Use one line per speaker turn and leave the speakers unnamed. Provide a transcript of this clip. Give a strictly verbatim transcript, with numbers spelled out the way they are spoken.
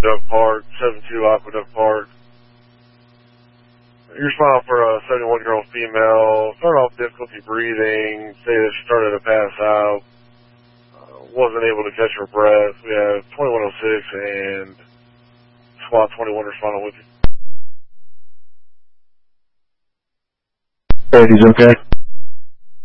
Aqueduct Park, seven two Aqueduct Park. You're responding for a seventy-one-year-old female. Started off difficulty breathing. Say that she started to pass out. Uh, wasn't able to catch her breath. We have twenty-one oh six and SWAT twenty-one responding with you.
Hey, he's okay.